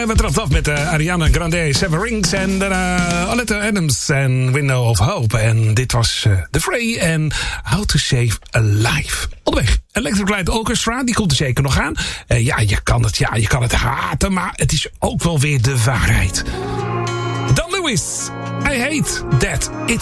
we trappen af met Ariana Grande, Seven Rings en Oleta Adams en Window of Hope. En dit was The Fray en How to Save a Life. Onderweg, Electric Light Orchestra, die komt er zeker nog aan. Je kan het haten, maar het is ook wel weer de waarheid. Dan Lewis, I Hate That It's